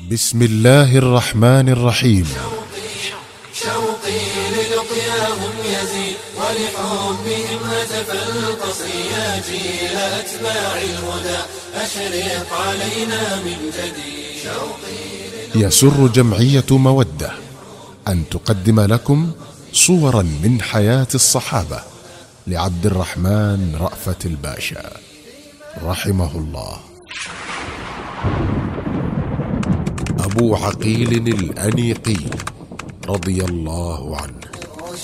بسم الله الرحمن الرحيم. شوقي للقياهم يزيد ولحبهم هتف القصر يا جيل أتباع الهدى أشرق علينا من جديد. يسر جمعية مودة أن تقدم لكم صورا من حياة الصحابة لعبد الرحمن رأفت الباشا رحمه الله. أبو عقيل الأنيقي رضي الله عنه.